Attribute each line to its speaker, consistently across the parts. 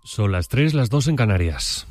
Speaker 1: Son las 3, las 2 en Canarias.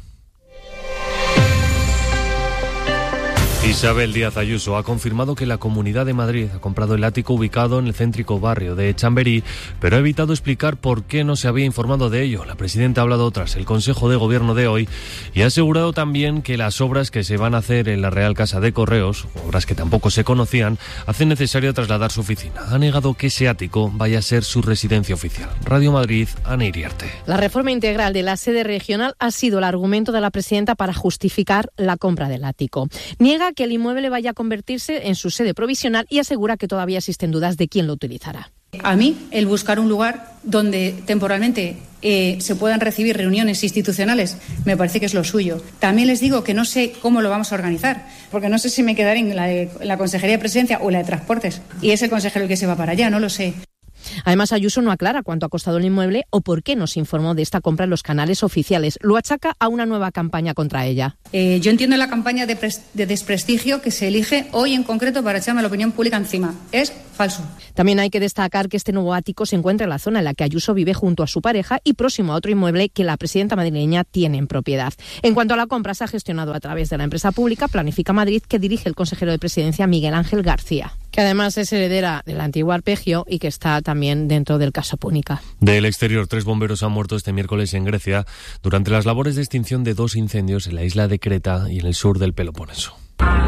Speaker 1: Isabel Díaz Ayuso ha confirmado que la Comunidad de Madrid ha comprado el ático ubicado en el céntrico barrio de Chamberí, pero ha evitado explicar por qué no se había informado de ello. La presidenta ha hablado tras el Consejo de Gobierno de hoy y ha asegurado también que las obras que se van a hacer en la Real Casa de Correos, obras que tampoco se conocían, hacen necesario trasladar su oficina. Ha negado que ese ático vaya a ser su residencia oficial. Radio Madrid, Ana Iriarte.
Speaker 2: La reforma integral de la sede regional ha sido el argumento de la presidenta para justificar la compra del ático. Niega que el inmueble vaya a convertirse en su sede provisional y asegura que todavía existen dudas de quién lo utilizará.
Speaker 3: A mí, el buscar un lugar donde temporalmente se puedan recibir reuniones institucionales me parece que es lo suyo. También les digo que no sé cómo lo vamos a organizar, porque no sé si me quedaré en la Consejería de Presidencia o en la de Transportes, y es el consejero el que se va para allá, no lo sé.
Speaker 2: Además, Ayuso no aclara cuánto ha costado el inmueble o por qué no se informó de esta compra en los canales oficiales. Lo achaca a una nueva campaña contra ella.
Speaker 3: Yo entiendo la campaña de desprestigio que se elige hoy en concreto para echarme la opinión pública encima. Es falso.
Speaker 2: También hay que destacar que este nuevo ático se encuentra en la zona en la que Ayuso vive junto a su pareja y próximo a otro inmueble que la presidenta madrileña tiene en propiedad. En cuanto a la compra, se ha gestionado a través de la empresa pública Planifica Madrid, que dirige el consejero de Presidencia Miguel Ángel García, que además es heredera del antiguo Arpegio y que está también dentro del caso Púnica.
Speaker 1: Del exterior, 3 bomberos han muerto este miércoles en Grecia durante las labores de extinción de 2 incendios en la isla de Creta y en el sur del Peloponeso.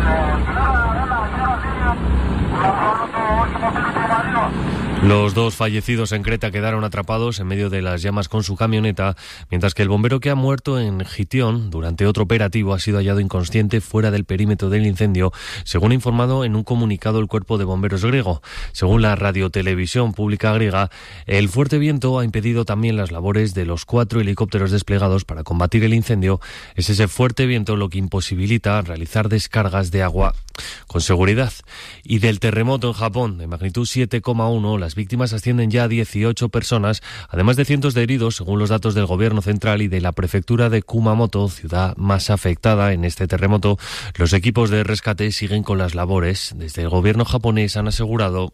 Speaker 1: Los 2 fallecidos en Creta quedaron atrapados en medio de las llamas con su camioneta, mientras que el bombero que ha muerto en Gitión durante otro operativo ha sido hallado inconsciente fuera del perímetro del incendio, según ha informado en un comunicado el cuerpo de bomberos griego. Según la radiotelevisión pública griega, el fuerte viento ha impedido también las labores de los 4 helicópteros desplegados para combatir el incendio. Es ese fuerte viento lo que imposibilita realizar descargas de agua con seguridad. Y del terremoto en Japón, de magnitud 7,1, las víctimas ascienden ya a 18 personas, además de cientos de heridos, según los datos del gobierno central y de la prefectura de Kumamoto, ciudad más afectada en este terremoto. Los equipos de rescate siguen con las labores. Desde el gobierno japonés han asegurado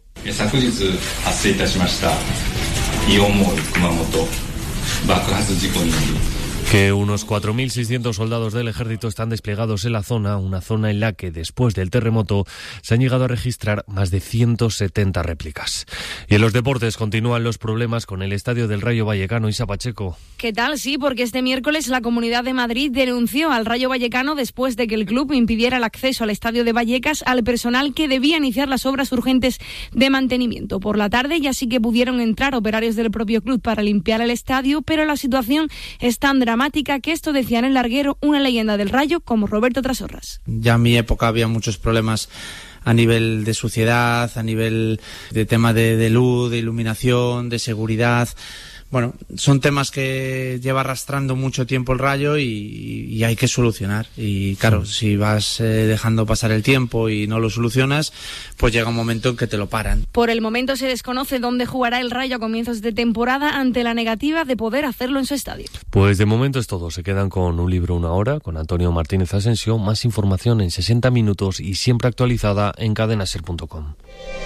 Speaker 1: que unos 4.600 soldados del ejército están desplegados en la zona, una zona en la que después del terremoto se han llegado a registrar más de 170 réplicas. Y en los deportes continúan los problemas con el estadio del Rayo Vallecano. Isa Pacheco.
Speaker 4: ¿Qué tal? Sí, porque este miércoles la Comunidad de Madrid denunció al Rayo Vallecano después de que el club impidiera el acceso al estadio de Vallecas al personal que debía iniciar las obras urgentes de mantenimiento. Por la tarde ya sí que pudieron entrar operarios del propio club para limpiar el estadio, pero la situación es tan dramática que esto decía en el larguero una leyenda del Rayo como Roberto Trasorras.
Speaker 5: Ya en mi época había muchos problemas a nivel de suciedad, a nivel de tema de luz, de iluminación, de seguridad. Bueno, son temas que lleva arrastrando mucho tiempo el Rayo y hay que solucionar. Y claro, si vas dejando pasar el tiempo y no lo solucionas, pues llega un momento en que te lo paran.
Speaker 4: Por el momento se desconoce dónde jugará el Rayo a comienzos de temporada ante la negativa de poder hacerlo en su estadio.
Speaker 1: Pues de momento es todo. Se quedan con Un libro, una hora, con Antonio Martínez Asensio. Más información en 60 minutos y siempre actualizada en cadenaser.com.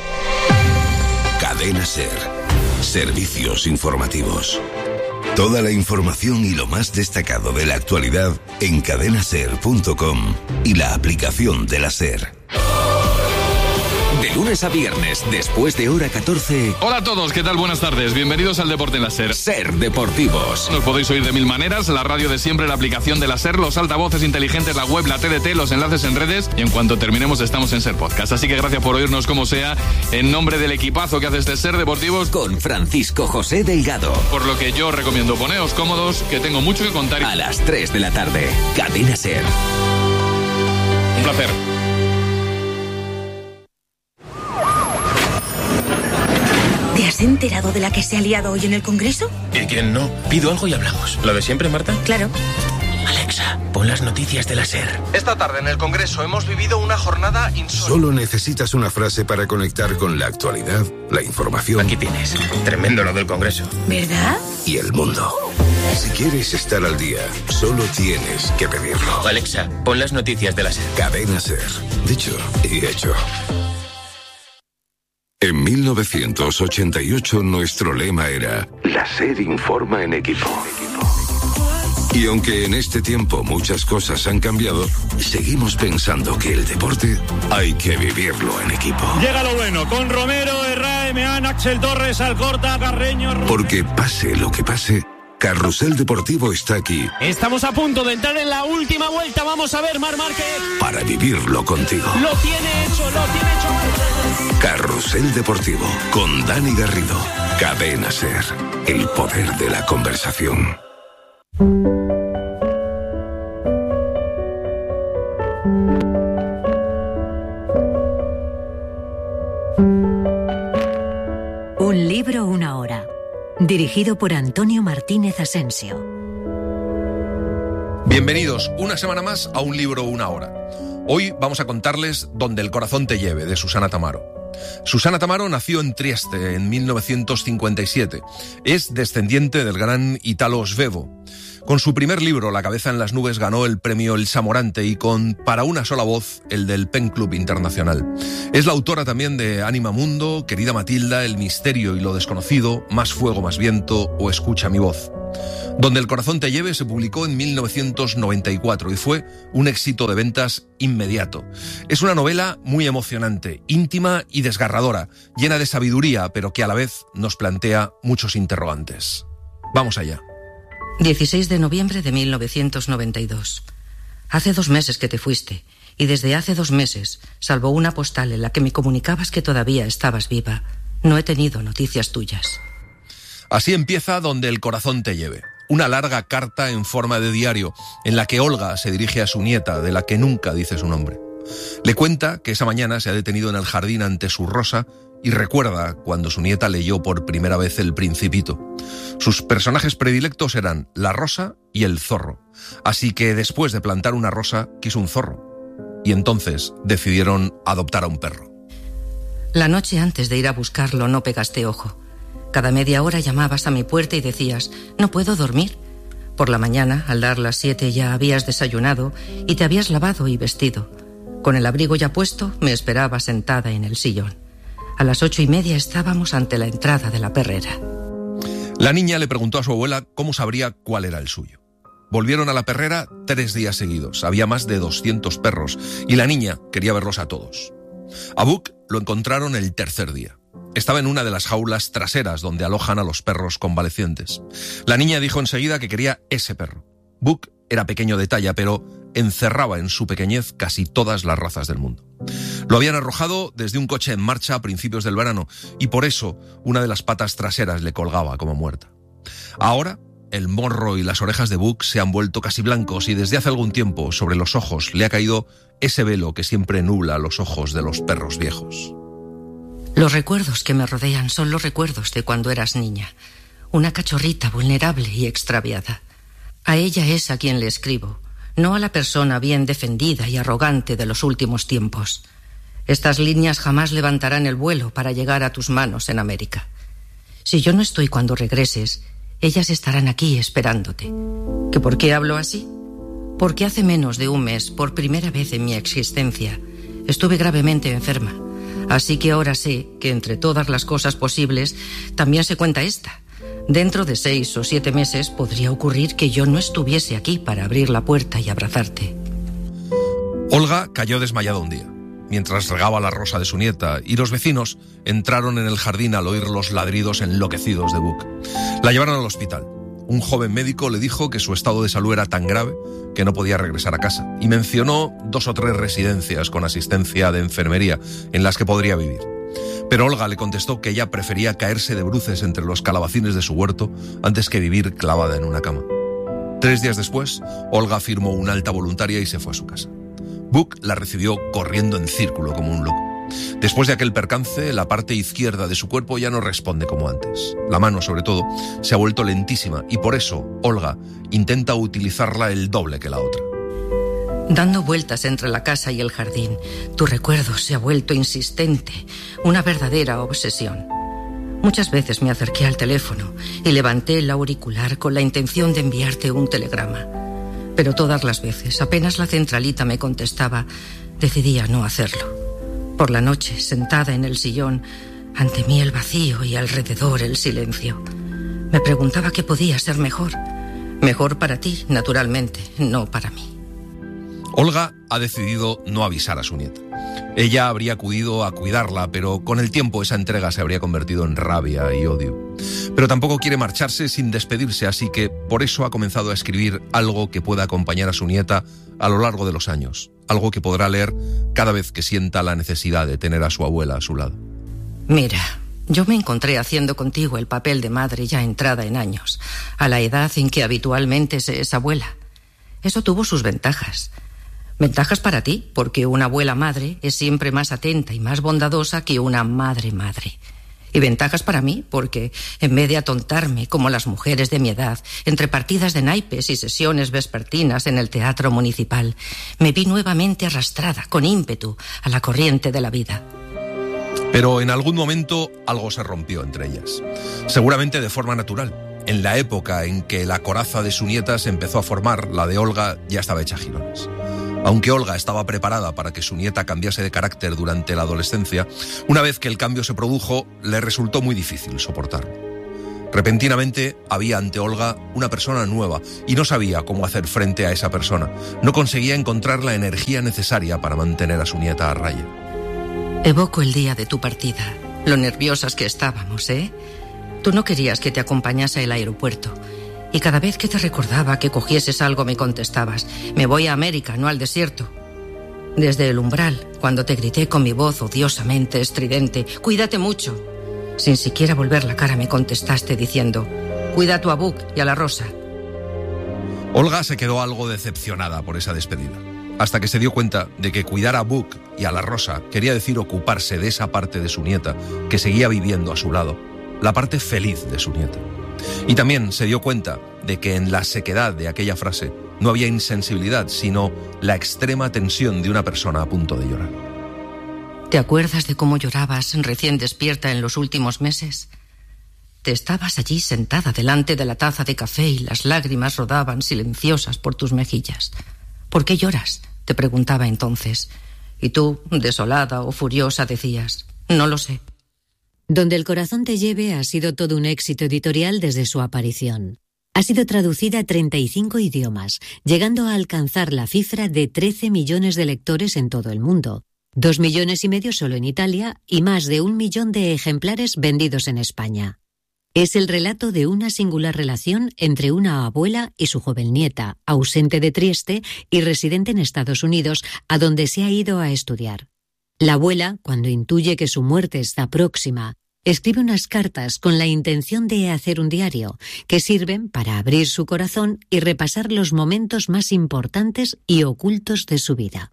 Speaker 6: Cadena Ser. Servicios informativos. Toda la información y lo más destacado de la actualidad en cadenaser.com y la aplicación de la Ser. De lunes a viernes, después de hora 14.
Speaker 7: Hola a todos, ¿qué tal? Buenas tardes. Bienvenidos al Deporte en la Ser.
Speaker 6: Ser Deportivos.
Speaker 7: Nos podéis oír de 1000 maneras, la radio de siempre, la aplicación de la Ser, los altavoces inteligentes, la web, la TDT, los enlaces en redes, y en cuanto terminemos estamos en Ser Podcast. Así que gracias por oírnos como sea, en nombre del equipazo que hace este Ser Deportivos.
Speaker 6: Con Francisco José Delgado.
Speaker 7: Por lo que yo recomiendo poneos cómodos, que tengo mucho que contar.
Speaker 6: A las 3 de la tarde, Cadena Ser.
Speaker 7: Un placer.
Speaker 8: ¿Te has enterado de la que se ha liado hoy en el Congreso?
Speaker 9: ¿Y quién no? Pido algo y hablamos. ¿Lo de siempre, Marta?
Speaker 8: Claro.
Speaker 9: Alexa, pon las noticias de la SER.
Speaker 10: Esta tarde en el Congreso hemos vivido una jornada insólita.
Speaker 6: Solo necesitas una frase para conectar con la actualidad, la información.
Speaker 9: Aquí tienes. Tremendo lo del Congreso.
Speaker 8: ¿Verdad?
Speaker 6: Y el mundo. Si quieres estar al día, solo tienes que pedirlo.
Speaker 9: Alexa, pon las noticias de la SER.
Speaker 6: Cadena SER. Dicho y hecho. En 1988 nuestro lema era: la SER informa en equipo. Y aunque en este tiempo muchas cosas han cambiado, seguimos pensando que el deporte hay que vivirlo en equipo.
Speaker 11: Llega lo bueno, con Romero, Herrera, Meán, Axel Torres, Alcorta, Carreño...
Speaker 6: Porque pase lo que pase, Carrusel Deportivo está aquí.
Speaker 11: Estamos a punto de entrar en la última vuelta. Vamos a ver, Marc Márquez.
Speaker 6: Para vivirlo contigo.
Speaker 11: Lo tiene hecho Marc.
Speaker 6: Carrusel Deportivo, con Dani Garrido. Cadena SER, el poder de la conversación.
Speaker 12: Un libro, una hora. Dirigido por Antonio Martínez Asensio.
Speaker 13: Bienvenidos una semana más a Un libro, una hora. Hoy vamos a contarles Donde el corazón te lleve, de Susana Tamaro. Susana Tamaro nació en Trieste en 1957. Es descendiente del gran Italo Svevo. Con su primer libro, La cabeza en las nubes, ganó el premio El Samorante y con Para una sola voz, el del Pen Club Internacional. Es la autora también de Anima Mundo, Querida Matilda, El misterio y lo desconocido, Más fuego, más viento o Escucha mi voz. Donde el corazón te lleve se publicó en 1994 y fue un éxito de ventas inmediato. Es una novela muy emocionante, íntima y desgarradora, llena de sabiduría, pero que a la vez nos plantea muchos interrogantes. Vamos allá.
Speaker 14: 16 de noviembre de 1992. Hace 2 meses que te fuiste, y desde hace 2 meses, salvo una postal en la que me comunicabas que todavía estabas viva, no he tenido noticias tuyas.
Speaker 13: Así empieza Donde el corazón te lleve. Una larga carta en forma de diario, en la que Olga se dirige a su nieta, de la que nunca dice su nombre. Le cuenta que esa mañana se ha detenido en el jardín ante su rosa y recuerda cuando su nieta leyó por primera vez El Principito. Sus personajes predilectos eran la rosa y el zorro, así que después de plantar una rosa quiso un zorro, y entonces decidieron adoptar a un perro.
Speaker 14: La noche antes de ir a buscarlo no pegaste ojo. Cada media hora llamabas a mi puerta y decías, no puedo dormir. Por la mañana, al dar las 7 ya habías desayunado y te habías lavado y vestido. Con el abrigo ya puesto, me esperaba sentada en el sillón. A las 8:30 estábamos ante la entrada de la perrera.
Speaker 13: La niña le preguntó a su abuela cómo sabría cuál era el suyo. Volvieron a la perrera 3 días seguidos. Había más de 200 perros y la niña quería verlos a todos. A Buck lo encontraron el tercer día. Estaba en una de las jaulas traseras donde alojan a los perros convalecientes. La niña dijo enseguida que quería ese perro. Buck era pequeño de talla, pero encerraba en su pequeñez casi todas las razas del mundo. Lo habían arrojado desde un coche en marcha a principios del verano y por eso una de las patas traseras le colgaba como muerta. Ahora, el morro y las orejas de Buck se han vuelto casi blancos y desde hace algún tiempo sobre los ojos le ha caído ese velo que siempre nubla los ojos de los perros viejos.
Speaker 14: Los recuerdos que me rodean son los recuerdos de cuando eras niña, una cachorrita vulnerable y extraviada. A ella es a quien le escribo, no a la persona bien defendida y arrogante de los últimos tiempos. Estas líneas jamás levantarán el vuelo para llegar a tus manos en América. Si yo no estoy cuando regreses, ellas estarán aquí esperándote. ¿Que por qué hablo así? Porque hace menos de un mes, por primera vez en mi existencia, estuve gravemente enferma. Así que ahora sé que entre todas las cosas posibles también se cuenta esta. Dentro de 6 o 7 meses podría ocurrir que yo no estuviese aquí para abrir la puerta y abrazarte.
Speaker 13: Olga cayó desmayada un día, mientras regaba la rosa de su nieta, y los vecinos entraron en el jardín al oír los ladridos enloquecidos de Buck. La llevaron al hospital. Un joven médico le dijo que su estado de salud era tan grave que no podía regresar a casa, y mencionó 2 o 3 residencias con asistencia de enfermería en las que podría vivir. Pero Olga le contestó que ella prefería caerse de bruces entre los calabacines de su huerto antes que vivir clavada en una cama. 3 días después, Olga firmó una alta voluntaria y se fue a su casa. Buck la recibió corriendo en círculo como un loco. Después de aquel percance, la parte izquierda de su cuerpo ya no responde como antes. La mano, sobre todo, se ha vuelto lentísima y por eso Olga intenta utilizarla el doble que la otra.
Speaker 14: Dando vueltas entre la casa y el jardín, tu recuerdo se ha vuelto insistente, una verdadera obsesión. Muchas veces me acerqué al teléfono y levanté el auricular con la intención de enviarte un telegrama. Pero todas las veces, apenas la centralita me contestaba, decidía no hacerlo. Por la noche, sentada en el sillón, ante mí el vacío y alrededor el silencio. Me preguntaba qué podía ser mejor. Mejor para ti, naturalmente, no para mí.
Speaker 13: Olga ha decidido no avisar a su nieta. Ella habría acudido a cuidarla, pero con el tiempo esa entrega se habría convertido en rabia y odio. Pero tampoco quiere marcharse sin despedirse, así que por eso ha comenzado a escribir algo que pueda acompañar a su nieta a lo largo de los años. Algo que podrá leer cada vez que sienta la necesidad de tener a su abuela a su lado.
Speaker 14: Mira, yo me encontré haciendo contigo el papel de madre ya entrada en años, a la edad en que habitualmente se es abuela. Eso tuvo sus ventajas. Ventajas para ti, porque una abuela madre es siempre más atenta y más bondadosa que una madre madre. Y ventajas para mí, porque en vez de atontarme como las mujeres de mi edad, entre partidas de naipes y sesiones vespertinas en el teatro municipal, me vi nuevamente arrastrada con ímpetu a la corriente de la vida.
Speaker 13: Pero en algún momento algo se rompió entre ellas. Seguramente de forma natural. En la época en que la coraza de su nieta se empezó a formar, la de Olga ya estaba hecha jirones. Aunque Olga estaba preparada para que su nieta cambiase de carácter durante la adolescencia, una vez que el cambio se produjo, le resultó muy difícil soportarlo. Repentinamente había ante Olga una persona nueva y no sabía cómo hacer frente a esa persona. No conseguía encontrar la energía necesaria para mantener a su nieta a raya.
Speaker 14: Evoco el día de tu partida, lo nerviosas que estábamos, ¿eh? Tú no querías que te acompañase al aeropuerto. Y cada vez que te recordaba que cogieses algo me contestabas: me voy a América, no al desierto. Desde el umbral, cuando te grité con mi voz odiosamente estridente: cuídate mucho, sin siquiera volver la cara me contestaste diciendo: cuida a tu Abuk y a la Rosa.
Speaker 13: Olga se quedó algo decepcionada por esa despedida, hasta que se dio cuenta de que cuidar a Abuk y a la Rosa quería decir ocuparse de esa parte de su nieta que seguía viviendo a su lado, la parte feliz de su nieta. Y también se dio cuenta de que en la sequedad de aquella frase no había insensibilidad, sino la extrema tensión de una persona a punto de llorar.
Speaker 14: ¿Te acuerdas de cómo llorabas recién despierta en los últimos meses? Te estabas allí sentada delante de la taza de café y las lágrimas rodaban silenciosas por tus mejillas. ¿Por qué lloras?, te preguntaba entonces. Y tú, desolada o furiosa, decías: no lo sé.
Speaker 12: Donde el corazón te lleve ha sido todo un éxito editorial desde su aparición. Ha sido traducida a 35 idiomas, llegando a alcanzar la cifra de 13 millones de lectores en todo el mundo, 2,5 millones solo en Italia y más de 1 millón de ejemplares vendidos en España. Es el relato de una singular relación entre una abuela y su joven nieta, ausente de Trieste y residente en Estados Unidos, a donde se ha ido a estudiar. La abuela, cuando intuye que su muerte está próxima, escribe unas cartas con la intención de hacer un diario, que sirven para abrir su corazón y repasar los momentos más importantes y ocultos de su vida.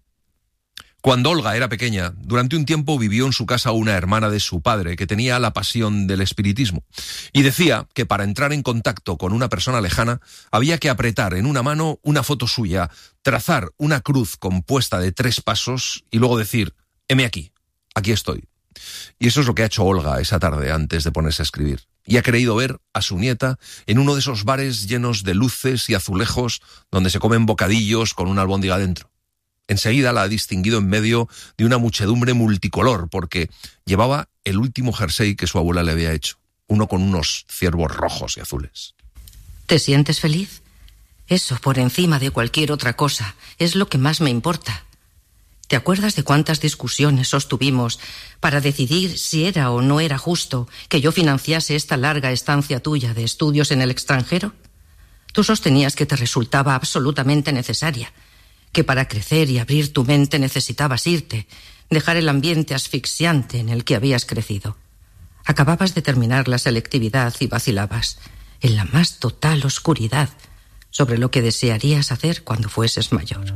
Speaker 13: Cuando Olga era pequeña, durante un tiempo vivió en su casa una hermana de su padre que tenía la pasión del espiritismo, y decía que para entrar en contacto con una persona lejana había que apretar en una mano una foto suya, trazar una cruz compuesta de 3 pasos y luego decir: heme aquí, aquí estoy. Y eso es lo que ha hecho Olga esa tarde antes de ponerse a escribir. Y ha creído ver a su nieta en uno de esos bares llenos de luces y azulejos donde se comen bocadillos con una albóndiga dentro. Enseguida la ha distinguido en medio de una muchedumbre multicolor porque llevaba el último jersey que su abuela le había hecho, uno con unos ciervos rojos y azules.
Speaker 14: ¿Te sientes feliz? Eso, por encima de cualquier otra cosa, es lo que más me importa. ¿Te acuerdas de cuántas discusiones sostuvimos para decidir si era o no era justo que yo financiase esta larga estancia tuya de estudios en el extranjero? Tú sostenías que te resultaba absolutamente necesaria, que para crecer y abrir tu mente necesitabas irte, dejar el ambiente asfixiante en el que habías crecido. Acababas de terminar la selectividad y vacilabas, en la más total oscuridad, sobre lo que desearías hacer cuando fueses mayor.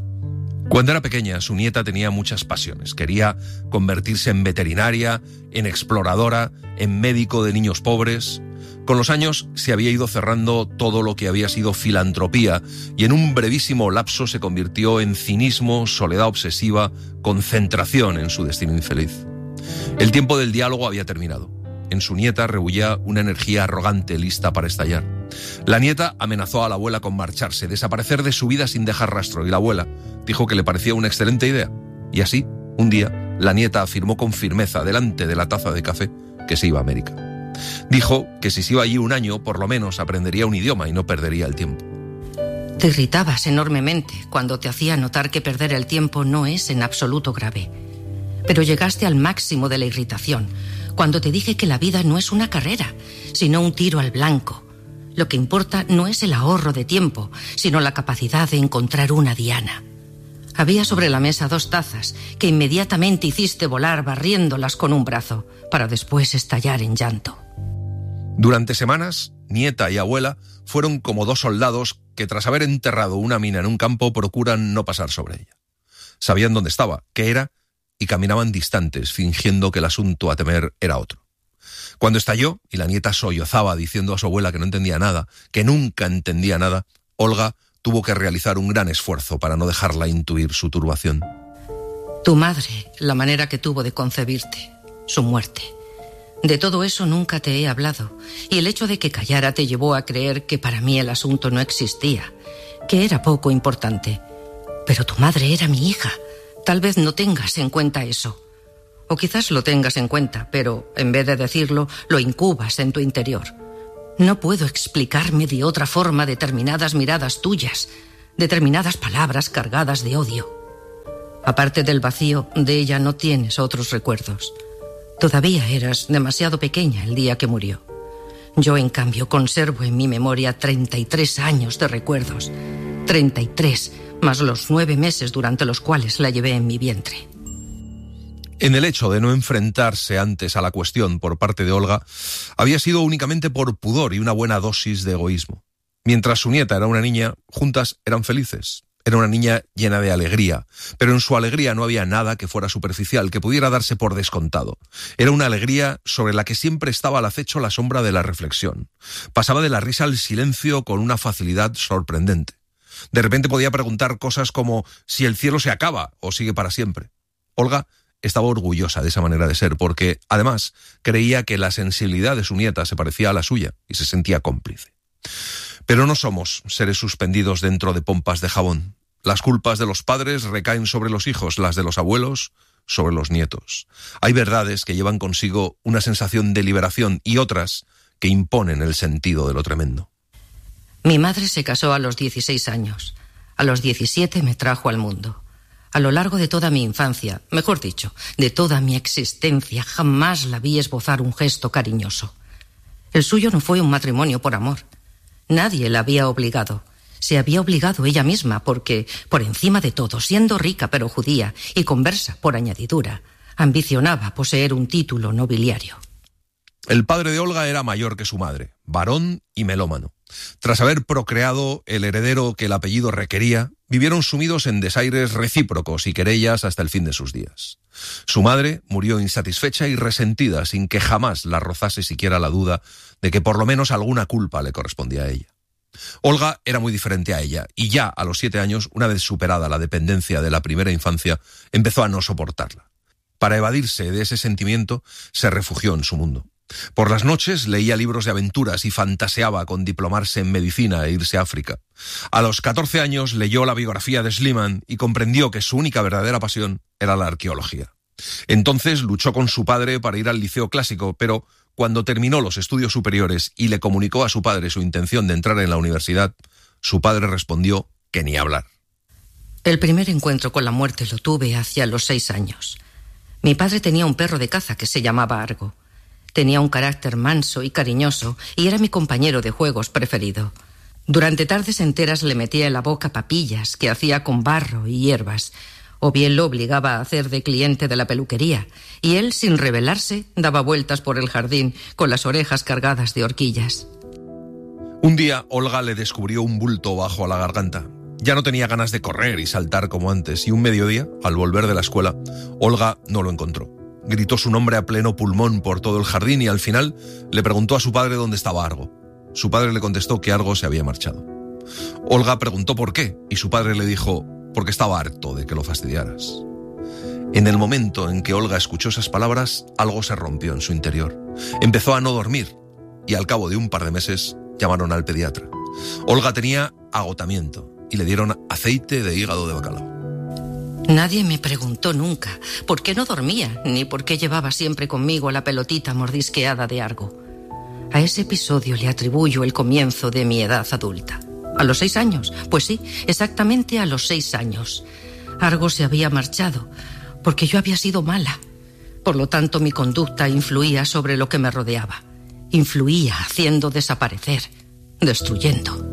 Speaker 13: Cuando era pequeña, su nieta tenía muchas pasiones. Quería convertirse en veterinaria, en exploradora, en médico de niños pobres. Con los años se había ido cerrando todo lo que había sido filantropía y en un brevísimo lapso se convirtió en cinismo, soledad obsesiva, concentración en su destino infeliz. El tiempo del diálogo había terminado. En su nieta rebullía una energía arrogante lista para estallar. La nieta amenazó a la abuela con marcharse, desaparecer de su vida sin dejar rastro, y la abuela dijo que le parecía una excelente idea. Y así, un día, la nieta afirmó con firmeza delante de la taza de café que se iba a América. Dijo que si se iba allí un año, por lo menos aprendería un idioma y no perdería el tiempo.
Speaker 14: Te irritabas enormemente cuando te hacía notar que perder el tiempo no es en absoluto grave. Pero llegaste al máximo de la irritación cuando te dije que la vida no es una carrera, sino un tiro al blanco. Lo que importa no es el ahorro de tiempo, sino la capacidad de encontrar una diana. Había sobre la mesa 2 tazas que inmediatamente hiciste volar barriéndolas con un brazo, para después estallar en llanto.
Speaker 13: Durante semanas, nieta y abuela fueron como 2 soldados que tras haber enterrado una mina en un campo procuran no pasar sobre ella. Sabían dónde estaba, qué era, y caminaban distantes, fingiendo que el asunto a temer era otro. Cuando estalló y la nieta sollozaba diciendo a su abuela que no entendía nada, que nunca entendía nada, Olga tuvo que realizar un gran esfuerzo para no dejarla intuir su turbación.
Speaker 14: Tu madre, la manera que tuvo de concebirte, su muerte. De todo eso nunca te he hablado, y el hecho de que callara te llevó a creer que para mí el asunto no existía, que era poco importante. Pero tu madre era mi hija. Tal vez no tengas en cuenta eso. O quizás lo tengas en cuenta, pero en vez de decirlo, lo incubas en tu interior. No puedo explicarme de otra forma determinadas miradas tuyas, determinadas palabras cargadas de odio. Aparte del vacío, de ella no tienes otros recuerdos. Todavía eras demasiado pequeña el día que murió. Yo, en cambio, conservo en mi memoria 33 años de recuerdos. 33, más los 9 meses durante los cuales la llevé en mi vientre.
Speaker 13: En el hecho de no enfrentarse antes a la cuestión por parte de Olga, había sido únicamente por pudor y una buena dosis de egoísmo. Mientras su nieta era una niña, juntas eran felices. Era una niña llena de alegría, pero en su alegría no había nada que fuera superficial, que pudiera darse por descontado. Era una alegría sobre la que siempre estaba al acecho la sombra de la reflexión. Pasaba de la risa al silencio con una facilidad sorprendente. De repente podía preguntar cosas como si el cielo se acaba o sigue para siempre. Olga estaba orgullosa de esa manera de ser, porque, además, creía que la sensibilidad de su nieta se parecía a la suya y se sentía cómplice. Pero no somos seres suspendidos dentro de pompas de jabón. Las culpas de los padres recaen sobre los hijos, las de los abuelos sobre los nietos. Hay verdades que llevan consigo una sensación de liberación y otras que imponen el sentido de lo tremendo.
Speaker 14: Mi madre se casó a los 16 años. A los 17 me trajo al mundo. A lo largo de toda mi infancia, mejor dicho, de toda mi existencia, jamás la vi esbozar un gesto cariñoso. El suyo no fue un matrimonio por amor. Nadie la había obligado. Se había obligado ella misma porque, por encima de todo, siendo rica pero judía y conversa por añadidura, ambicionaba poseer un título nobiliario.
Speaker 13: El padre de Olga era mayor que su madre, varón y melómano. Tras haber procreado el heredero que el apellido requería, vivieron sumidos en desaires recíprocos y querellas hasta el fin de sus días. Su madre murió insatisfecha y resentida, sin que jamás la rozase siquiera la duda de que por lo menos alguna culpa le correspondía a ella. Olga era muy diferente a ella, y ya a los 7 años, una vez superada la dependencia de la primera infancia, empezó a no soportarla. Para evadirse de ese sentimiento, se refugió en su mundo. Por las noches leía libros de aventuras y fantaseaba con diplomarse en medicina e irse a África. A los 14 años leyó la biografía de Schliemann y comprendió que su única verdadera pasión era la arqueología. Entonces luchó con su padre para ir al liceo clásico, pero cuando terminó los estudios superiores y le comunicó a su padre su intención de entrar en la universidad, su padre respondió que ni hablar.
Speaker 14: El primer encuentro con la muerte lo tuve hacia los 6 años. Mi padre tenía un perro de caza que se llamaba Argo. Tenía un carácter manso y cariñoso y era mi compañero de juegos preferido. Durante tardes enteras le metía en la boca papillas que hacía con barro y hierbas, o bien lo obligaba a hacer de cliente de la peluquería, y él, sin rebelarse, daba vueltas por el jardín con las orejas cargadas de horquillas.
Speaker 13: Un día, Olga le descubrió un bulto bajo a la garganta. Ya no tenía ganas de correr y saltar como antes, y un mediodía, al volver de la escuela, Olga no lo encontró. Gritó su nombre a pleno pulmón por todo el jardín y al final le preguntó a su padre dónde estaba Argo. Su padre le contestó que Argo se había marchado. Olga preguntó por qué y su padre le dijo: porque estaba harto de que lo fastidiaras. En el momento en que Olga escuchó esas palabras, algo se rompió en su interior. Empezó a no dormir y al cabo de un par de meses llamaron al pediatra. Olga tenía agotamiento y le dieron aceite de hígado de bacalao.
Speaker 14: Nadie me preguntó nunca por qué no dormía, ni por qué llevaba siempre conmigo la pelotita mordisqueada de Argo. A ese episodio le atribuyo el comienzo de mi edad adulta. ¿A los 6 años? Pues sí, exactamente a los 6 años. Argo se había marchado porque yo había sido mala. Por lo tanto, mi conducta influía sobre lo que me rodeaba. Influía haciendo desaparecer, destruyendo.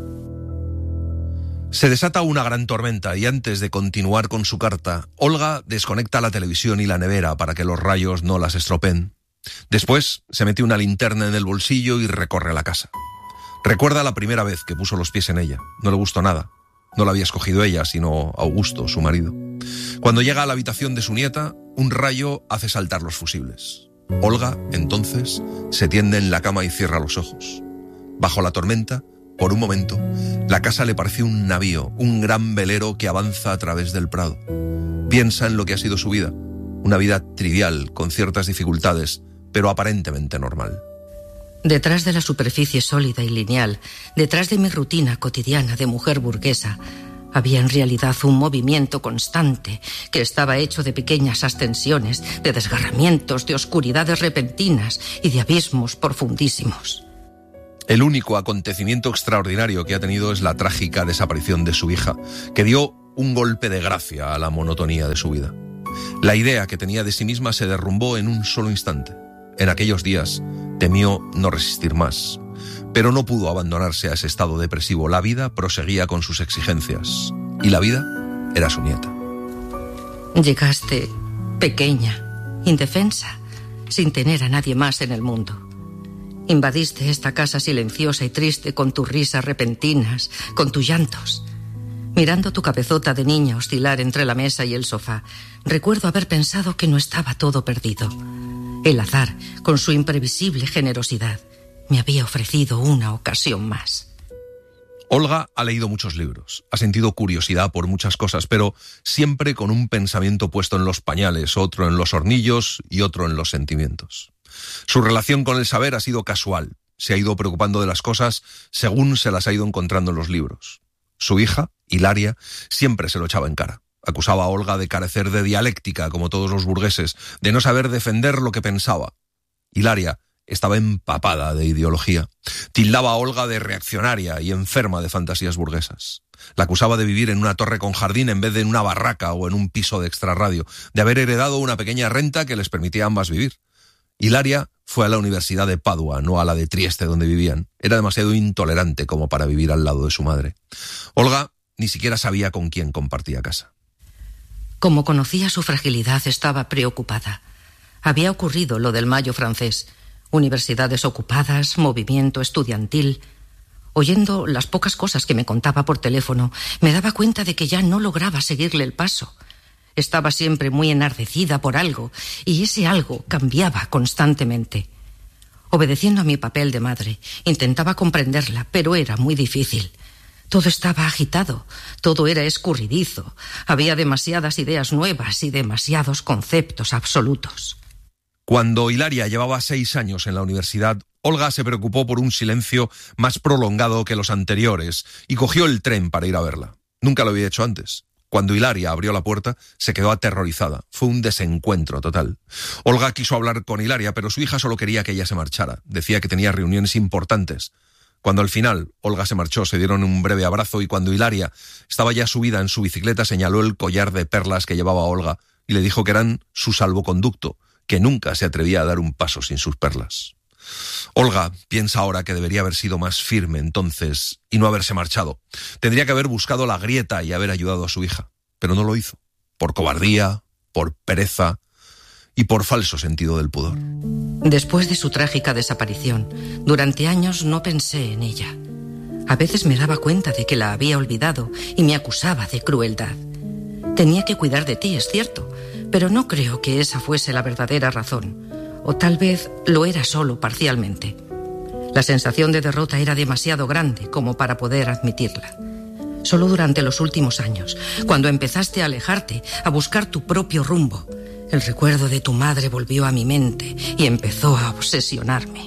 Speaker 13: Se desata una gran tormenta y antes de continuar con su carta, Olga desconecta la televisión y la nevera para que los rayos no las estropeen. Después se mete una linterna en el bolsillo y recorre la casa. Recuerda la primera vez que puso los pies en ella. No le gustó nada. No la había escogido ella, sino Augusto, su marido. Cuando llega a la habitación de su nieta, un rayo hace saltar los fusibles. Olga, entonces, se tiende en la cama y cierra los ojos. Bajo la tormenta, por un momento, la casa le pareció un navío, un gran velero que avanza a través del prado. Piensa en lo que ha sido su vida, una vida trivial, con ciertas dificultades, pero aparentemente normal.
Speaker 14: Detrás de la superficie sólida y lineal, detrás de mi rutina cotidiana de mujer burguesa, había en realidad un movimiento constante que estaba hecho de pequeñas ascensiones, de desgarramientos, de oscuridades repentinas y de abismos profundísimos.
Speaker 13: El único acontecimiento extraordinario que ha tenido es la trágica desaparición de su hija, que dio un golpe de gracia a la monotonía de su vida. La idea que tenía de sí misma se derrumbó en un solo instante. En aquellos días temió no resistir más, pero no pudo abandonarse a ese estado depresivo. La vida proseguía con sus exigencias, y la vida era su nieta.
Speaker 14: Llegaste pequeña, indefensa, sin tener a nadie más en el mundo. Invadiste esta casa silenciosa y triste con tus risas repentinas, con tus llantos. Mirando tu cabezota de niña oscilar entre la mesa y el sofá, recuerdo haber pensado que no estaba todo perdido. El azar, con su imprevisible generosidad, me había ofrecido una ocasión más.
Speaker 13: Olga ha leído muchos libros, ha sentido curiosidad por muchas cosas, pero siempre con un pensamiento puesto en los pañales, otro en los hornillos y otro en los sentimientos. Su relación con el saber ha sido casual, se ha ido preocupando de las cosas según se las ha ido encontrando en los libros. Su hija, Hilaria, siempre se lo echaba en cara. Acusaba a Olga de carecer de dialéctica, como todos los burgueses, de no saber defender lo que pensaba. Hilaria estaba empapada de ideología. Tildaba a Olga de reaccionaria y enferma de fantasías burguesas. La acusaba de vivir en una torre con jardín en vez de en una barraca o en un piso de extrarradio, de haber heredado una pequeña renta que les permitía a ambas vivir. Hilaria fue a la Universidad de Padua, no a la de Trieste donde vivían. Era demasiado intolerante como para vivir al lado de su madre. Olga ni siquiera sabía con quién compartía casa.
Speaker 14: Como conocía su fragilidad, estaba preocupada. Había ocurrido lo del Mayo francés. Universidades ocupadas, movimiento estudiantil. Oyendo las pocas cosas que me contaba por teléfono, me daba cuenta de que ya no lograba seguirle el paso. Estaba siempre muy enardecida por algo, y ese algo cambiaba constantemente. Obedeciendo a mi papel de madre, intentaba comprenderla, pero era muy difícil. Todo estaba agitado, todo era escurridizo. Había demasiadas ideas nuevas y demasiados conceptos absolutos.
Speaker 13: Cuando Hilaria llevaba 6 años en la universidad, Olga se preocupó por un silencio más prolongado que los anteriores y cogió el tren para ir a verla. Nunca lo había hecho antes. Cuando Hilaria abrió la puerta, se quedó aterrorizada. Fue un desencuentro total. Olga quiso hablar con Hilaria, pero su hija solo quería que ella se marchara. Decía que tenía reuniones importantes. Cuando al final Olga se marchó, se dieron un breve abrazo y cuando Hilaria estaba ya subida en su bicicleta, señaló el collar de perlas que llevaba Olga y le dijo que eran su salvoconducto, que nunca se atrevía a dar un paso sin sus perlas. Olga piensa ahora que debería haber sido más firme entonces y no haberse marchado. Tendría que haber buscado la grieta y haber ayudado a su hija, pero no lo hizo, por cobardía, por pereza y por falso sentido del pudor.
Speaker 14: Después de su trágica desaparición, durante años no pensé en ella. A veces me daba cuenta de que la había olvidado y me acusaba de crueldad. Tenía que cuidar de ti, es cierto, pero no creo que esa fuese la verdadera razón. O tal vez lo era solo parcialmente. La sensación de derrota era demasiado grande como para poder admitirla. Solo durante los últimos años, cuando empezaste a alejarte, a buscar tu propio rumbo, el recuerdo de tu madre volvió a mi mente y empezó a obsesionarme.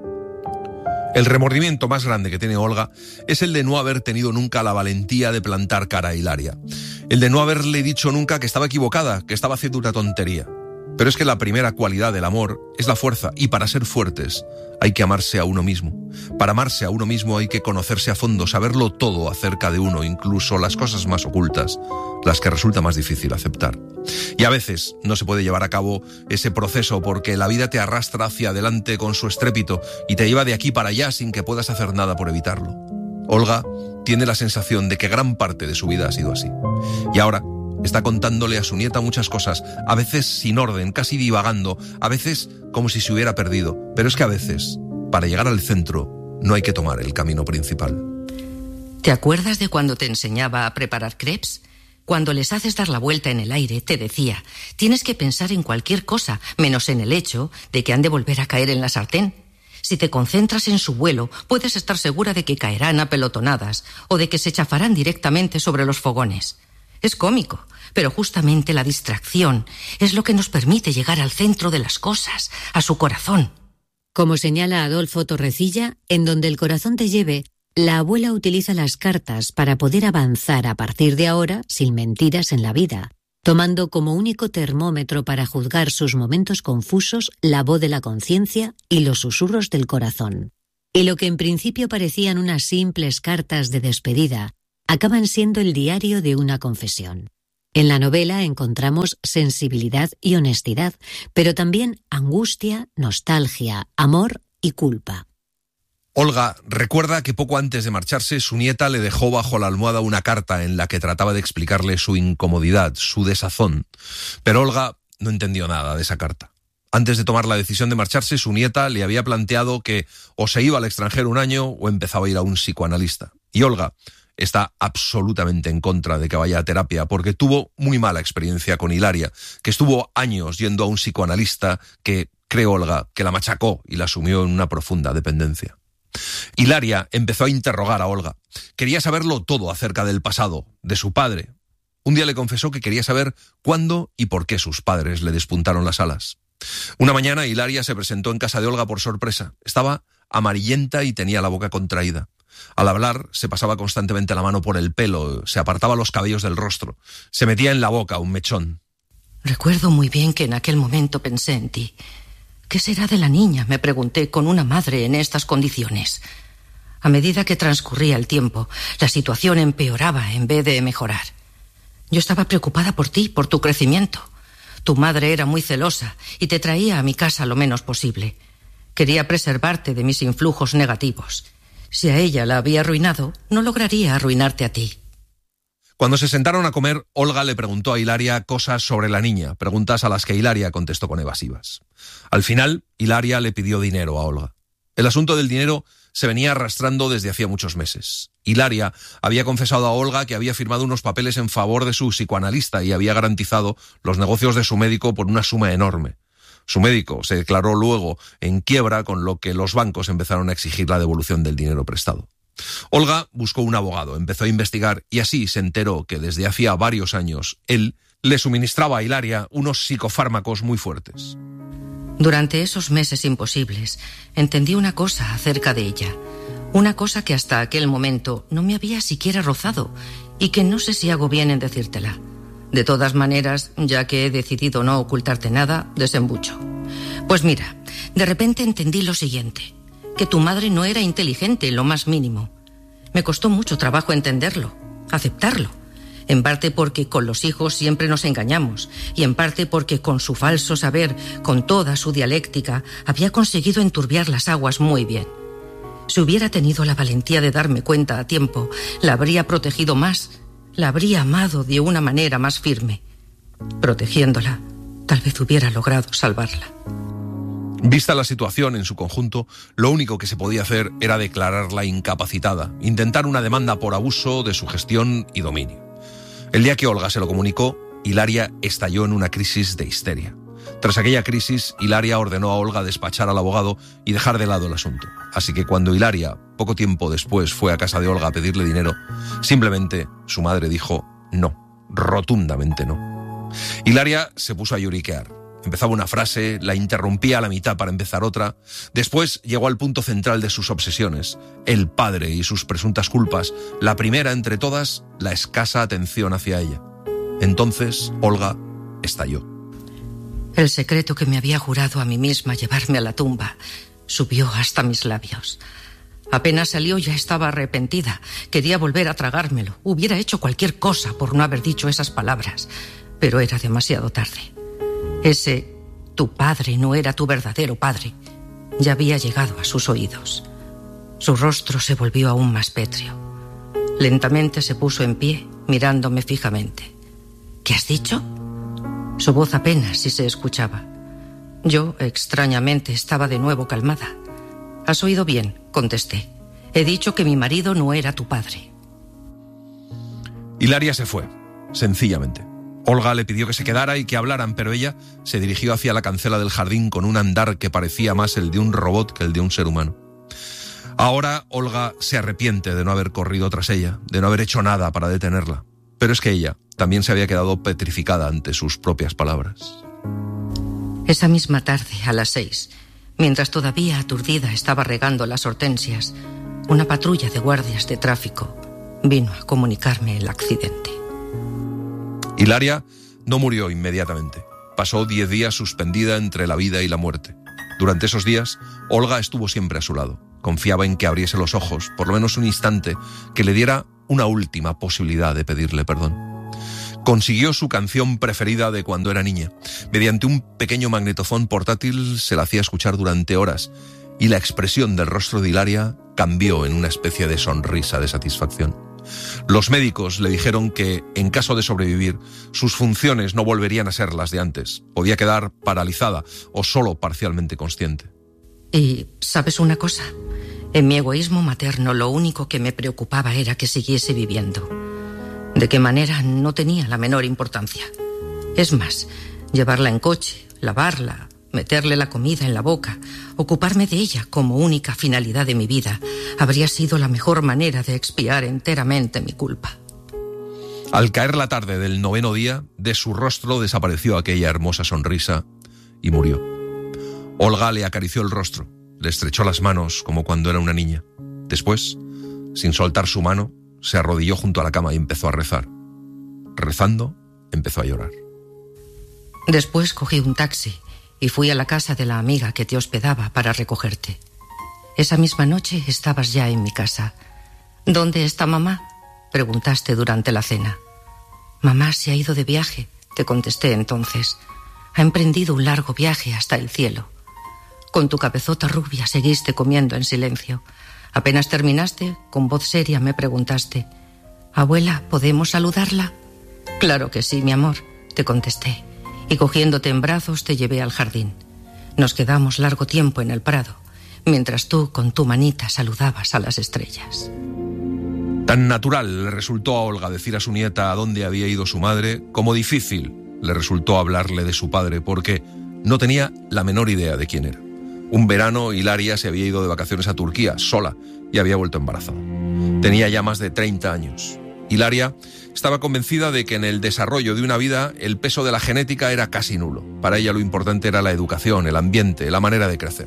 Speaker 13: El remordimiento más grande que tiene Olga es el de no haber tenido nunca la valentía de plantar cara a Hilaria. El de no haberle dicho nunca que estaba equivocada, que estaba haciendo una tontería. Pero es que la primera cualidad del amor es la fuerza, y para ser fuertes hay que amarse a uno mismo. Para amarse a uno mismo hay que conocerse a fondo, saberlo todo acerca de uno, incluso las cosas más ocultas, las que resulta más difícil aceptar. Y a veces no se puede llevar a cabo ese proceso porque la vida te arrastra hacia adelante con su estrépito y te lleva de aquí para allá sin que puedas hacer nada por evitarlo. Olga tiene la sensación de que gran parte de su vida ha sido así. Y ahora está contándole a su nieta muchas cosas, a veces sin orden, casi divagando, a veces como si se hubiera perdido. Pero es que a veces, para llegar al centro, no hay que tomar el camino principal.
Speaker 14: ¿Te acuerdas de cuando te enseñaba a preparar crepes? Cuando les haces dar la vuelta en el aire, te decía, tienes que pensar en cualquier cosa, menos en el hecho de que han de volver a caer en la sartén. Si te concentras en su vuelo, puedes estar segura de que caerán a pelotonadas o de que se chafarán directamente sobre los fogones. Es cómico, pero justamente la distracción es lo que nos permite llegar al centro de las cosas, a su corazón.
Speaker 12: Como señala Adolfo Torrecilla, en Donde el corazón te lleve, la abuela utiliza las cartas para poder avanzar a partir de ahora sin mentiras en la vida, tomando como único termómetro para juzgar sus momentos confusos la voz de la conciencia y los susurros del corazón. Y lo que en principio parecían unas simples cartas de despedida, acaban siendo el diario de una confesión. En la novela encontramos sensibilidad y honestidad, pero también angustia, nostalgia, amor y culpa.
Speaker 13: Olga recuerda que poco antes de marcharse, su nieta le dejó bajo la almohada una carta en la que trataba de explicarle su incomodidad, su desazón. Pero Olga no entendió nada de esa carta. Antes de tomar la decisión de marcharse, su nieta le había planteado que o se iba al extranjero un año o empezaba a ir a un psicoanalista. Y Olga está absolutamente en contra de que vaya a terapia porque tuvo muy mala experiencia con Hilaria, que estuvo años yendo a un psicoanalista que, cree Olga, que la machacó y la sumió en una profunda dependencia. Hilaria empezó a interrogar a Olga. Quería saberlo todo acerca del pasado, de su padre. Un día le confesó que quería saber cuándo y por qué sus padres le despuntaron las alas. Una mañana Hilaria se presentó en casa de Olga por sorpresa. Estaba amarillenta y tenía la boca contraída. Al hablar se pasaba constantemente la mano por el pelo, se apartaba los cabellos del rostro, se metía en la boca un mechón.
Speaker 14: Recuerdo muy bien que en aquel momento pensé en ti. ¿Qué será de la niña?, me pregunté, con una madre en estas condiciones. A medida que transcurría el tiempo, la situación empeoraba en vez de mejorar. Yo estaba preocupada por ti, por tu crecimiento. Tu madre era muy celosa y te traía a mi casa lo menos posible. Quería preservarte de mis influjos negativos. Si a ella la había arruinado, no lograría arruinarte a ti.
Speaker 13: Cuando se sentaron a comer, Olga le preguntó a Hilaria cosas sobre la niña, preguntas a las que Hilaria contestó con evasivas. Al final, Hilaria le pidió dinero a Olga. El asunto del dinero se venía arrastrando desde hacía muchos meses. Hilaria había confesado a Olga que había firmado unos papeles en favor de su psicoanalista y había garantizado los negocios de su médico por una suma enorme. Su médico se declaró luego en quiebra, con lo que los bancos empezaron a exigir la devolución del dinero prestado. Olga buscó un abogado, empezó a investigar y así se enteró que desde hacía varios años él le suministraba a Hilaria unos psicofármacos muy fuertes.
Speaker 14: Durante esos meses imposibles entendí una cosa acerca de ella, una cosa que hasta aquel momento no me había siquiera rozado y que no sé si hago bien en decírtela. De todas maneras, ya que he decidido no ocultarte nada, desembucho. Pues mira, de repente entendí lo siguiente, que tu madre no era inteligente en lo más mínimo. Me costó mucho trabajo entenderlo, aceptarlo. En parte porque con los hijos siempre nos engañamos y en parte porque con su falso saber, con toda su dialéctica, había conseguido enturbiar las aguas muy bien. Si hubiera tenido la valentía de darme cuenta a tiempo, la habría protegido más, la habría amado de una manera más firme. Protegiéndola, tal vez hubiera logrado salvarla.
Speaker 13: Vista la situación en su conjunto, lo único que se podía hacer era declararla incapacitada, intentar una demanda por abuso de su gestión y dominio. El día que Olga se lo comunicó, Hilaria estalló en una crisis de histeria. Tras aquella crisis, Hilaria ordenó a Olga despachar al abogado y dejar de lado el asunto. Así que cuando Hilaria, poco tiempo después, fue a casa de Olga a pedirle dinero, simplemente su madre dijo no, rotundamente no. Hilaria se puso a lloriquear. Empezaba una frase, la interrumpía a la mitad para empezar otra. Después llegó al punto central de sus obsesiones, el padre y sus presuntas culpas. La primera entre todas, la escasa atención hacia ella. Entonces, Olga estalló.
Speaker 14: El secreto que me había jurado a mí misma llevarme a la tumba subió hasta mis labios. Apenas salió ya estaba arrepentida. Quería volver a tragármelo. Hubiera hecho cualquier cosa por no haber dicho esas palabras. Pero era demasiado tarde. Ese tu padre no era tu verdadero padre ya había llegado a sus oídos. Su rostro se volvió aún más pétreo. Lentamente se puso en pie, mirándome fijamente. ¿Qué has dicho? Su voz apenas si se escuchaba. Yo, extrañamente, estaba de nuevo calmada. «Has oído bien», contesté. «He dicho que mi marido no era tu padre».
Speaker 13: Hilaria se fue, sencillamente. Olga le pidió que se quedara y que hablaran, pero ella se dirigió hacia la cancela del jardín con un andar que parecía más el de un robot que el de un ser humano. Ahora Olga se arrepiente de no haber corrido tras ella, de no haber hecho nada para detenerla. Pero es que ella también se había quedado petrificada ante sus propias palabras.
Speaker 14: Esa misma tarde, a las 6, mientras todavía aturdida estaba regando las hortensias, una patrulla de guardias de tráfico vino a comunicarme el accidente.
Speaker 13: Hilaria no murió inmediatamente. Pasó 10 días suspendida entre la vida y la muerte. Durante esos días, Olga estuvo siempre a su lado. Confiaba en que abriese los ojos, por lo menos un instante, que le diera una última posibilidad de pedirle perdón. Consiguió su canción preferida de cuando era niña. Mediante un pequeño magnetofón portátil se la hacía escuchar durante horas y la expresión del rostro de Hilaria cambió en una especie de sonrisa de satisfacción. Los médicos le dijeron que, en caso de sobrevivir, sus funciones no volverían a ser las de antes. Podía quedar paralizada o solo parcialmente consciente.
Speaker 14: Y, ¿sabes una cosa? En mi egoísmo materno lo único que me preocupaba era que siguiese viviendo. De qué manera no tenía la menor importancia. Es más, llevarla en coche, lavarla, meterle la comida en la boca, ocuparme de ella como única finalidad de mi vida, habría sido la mejor manera de expiar enteramente mi culpa.
Speaker 13: Al caer la tarde del 9º día, de su rostro desapareció aquella hermosa sonrisa y murió. Olga le acarició el rostro, le estrechó las manos como cuando era una niña. Después, sin soltar su mano, se arrodilló junto a la cama y empezó a rezar. Rezando, empezó a llorar.
Speaker 14: Después cogí un taxi y fui a la casa de la amiga que te hospedaba para recogerte. Esa misma noche estabas ya en mi casa. ¿Dónde está mamá?, preguntaste durante la cena. Mamá se ha ido de viaje, te contesté entonces. Ha emprendido un largo viaje hasta el cielo. Con tu cabezota rubia seguiste comiendo en silencio. Apenas terminaste, con voz seria me preguntaste: «Abuela, ¿podemos saludarla?». «Claro que sí, mi amor», te contesté, y cogiéndote en brazos te llevé al jardín. Nos quedamos largo tiempo en el prado, mientras tú con tu manita saludabas a las estrellas.
Speaker 13: Tan natural le resultó a Olga decir a su nieta a dónde había ido su madre, como difícil le resultó hablarle de su padre, porque no tenía la menor idea de quién era. Un verano, Hilaria se había ido de vacaciones a Turquía, sola, y había vuelto embarazada. Tenía ya más de 30 años. Hilaria estaba convencida de que en el desarrollo de una vida el peso de la genética era casi nulo. Para ella lo importante era la educación, el ambiente, la manera de crecer.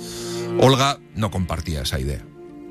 Speaker 13: Olga no compartía esa idea.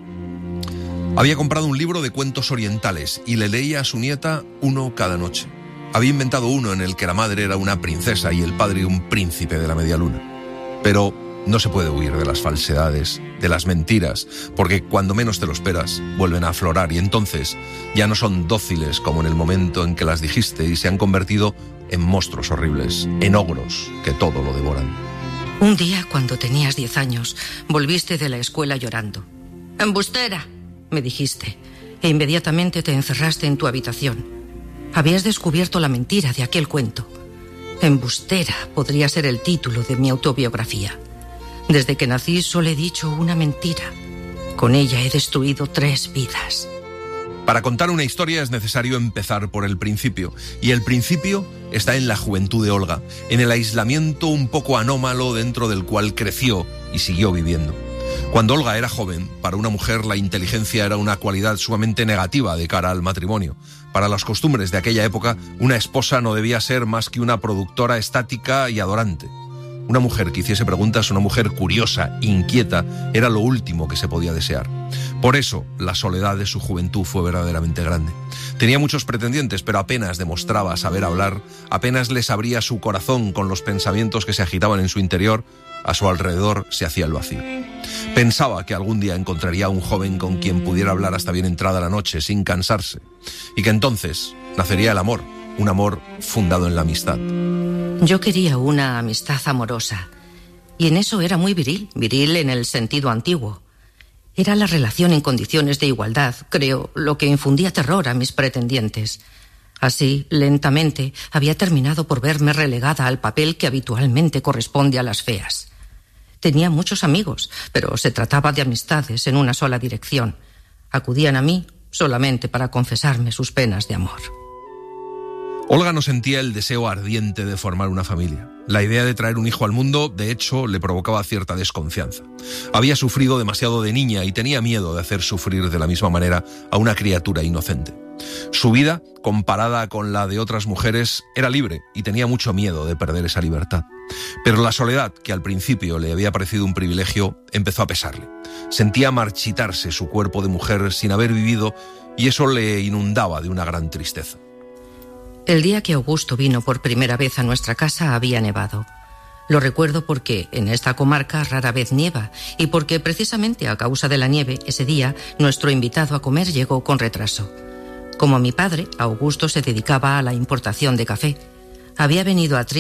Speaker 13: Había comprado un libro de cuentos orientales y le leía a su nieta uno cada noche. Había inventado uno en el que la madre era una princesa y el padre un príncipe de la media luna. Pero no se puede huir de las falsedades, de las mentiras, porque cuando menos te lo esperas, vuelven a aflorar y entonces ya no son dóciles como en el momento en que las dijiste y se han convertido en monstruos horribles, en ogros que todo lo devoran.
Speaker 14: Un día, cuando tenías 10 años, volviste de la escuela llorando. «¡Embustera!», me dijiste, e inmediatamente te encerraste en tu habitación. Habías descubierto la mentira de aquel cuento. «Embustera» podría ser el título de mi autobiografía. Desde que nací solo he dicho una mentira. Con ella he destruido 3 vidas.
Speaker 13: Para contar una historia es necesario empezar por el principio, y el principio está en la juventud de Olga, en el aislamiento un poco anómalo dentro del cual creció y siguió viviendo. Cuando Olga era joven, para una mujer la inteligencia era una cualidad sumamente negativa de cara al matrimonio. Para las costumbres de aquella época, una esposa no debía ser más que una productora estática y adorante. Una mujer que hiciese preguntas, una mujer curiosa, inquieta, era lo último que se podía desear. Por eso, la soledad de su juventud fue verdaderamente grande. Tenía muchos pretendientes, pero apenas demostraba saber hablar, apenas les abría su corazón con los pensamientos que se agitaban en su interior, a su alrededor se hacía el vacío. Pensaba que algún día encontraría a un joven con quien pudiera hablar hasta bien entrada la noche, sin cansarse, y que entonces nacería el amor, un amor fundado en la amistad.
Speaker 14: Yo quería una amistad amorosa, y en eso era muy viril en el sentido antiguo. Era la relación en condiciones de igualdad, creo, lo que infundía terror a mis pretendientes. Así, lentamente, había terminado por verme relegada al papel que habitualmente corresponde a las feas. Tenía muchos amigos, pero se trataba de amistades en una sola dirección. Acudían a mí solamente para confesarme sus penas de amor.
Speaker 13: Olga no sentía el deseo ardiente de formar una familia. La idea de traer un hijo al mundo, de hecho, le provocaba cierta desconfianza. Había sufrido demasiado de niña y tenía miedo de hacer sufrir de la misma manera a una criatura inocente. Su vida, comparada con la de otras mujeres, era libre y tenía mucho miedo de perder esa libertad. Pero la soledad, que al principio le había parecido un privilegio, empezó a pesarle. Sentía marchitarse su cuerpo de mujer sin haber vivido y eso le inundaba de una gran tristeza.
Speaker 14: El día que Augusto vino por primera vez a nuestra casa había nevado. Lo recuerdo porque en esta comarca rara vez nieva y porque precisamente a causa de la nieve ese día nuestro invitado a comer llegó con retraso. Como mi padre, Augusto se dedicaba a la importación de café. Había venido a